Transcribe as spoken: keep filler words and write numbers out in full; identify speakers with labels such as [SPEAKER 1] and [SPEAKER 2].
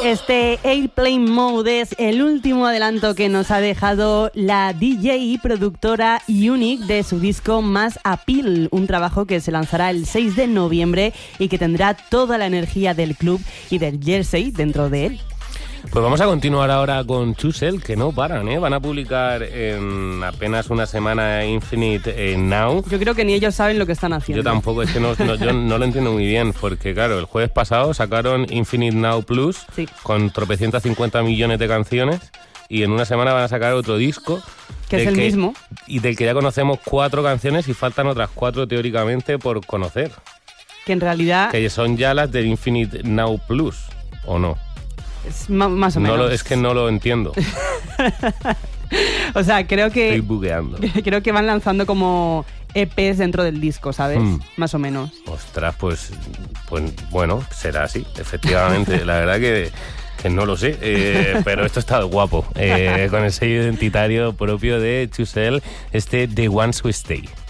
[SPEAKER 1] Este Airplane Mode es el último adelanto que nos ha dejado la D J y productora Unique de su disco Mass Appeal, un trabajo que se lanzará el seis de noviembre y que tendrá toda la energía del club y del Jersey dentro de él.
[SPEAKER 2] Pues vamos a continuar ahora con Chusel, que no paran, ¿eh? Van a publicar en apenas una semana Infinite Now.
[SPEAKER 1] Yo creo que ni ellos saben lo que están haciendo.
[SPEAKER 2] Yo tampoco, es que no, no, yo no lo entiendo muy bien, porque claro, el jueves pasado sacaron Infinite Now Plus,
[SPEAKER 1] sí,
[SPEAKER 2] con tropecientos cincuenta millones de canciones, y en una semana van a sacar otro disco.
[SPEAKER 1] Que es el
[SPEAKER 2] que,
[SPEAKER 1] mismo.
[SPEAKER 2] Y del que ya conocemos cuatro canciones y faltan otras cuatro teóricamente por conocer.
[SPEAKER 1] Que en realidad...
[SPEAKER 2] Que son ya las del Infinite Now Plus, ¿o no?
[SPEAKER 1] Es ma- más o menos.
[SPEAKER 2] No lo, es que no lo entiendo.
[SPEAKER 1] O sea, creo que...
[SPEAKER 2] Estoy bugueando.
[SPEAKER 1] Creo que van lanzando como E Pes dentro del disco, ¿sabes? Hmm. Más o menos.
[SPEAKER 2] Ostras, pues, pues bueno, será así, efectivamente. La verdad que, que no lo sé, eh, pero esto está guapo. Eh, con el sello identitario propio de Chusel, este The Ones Who Stay.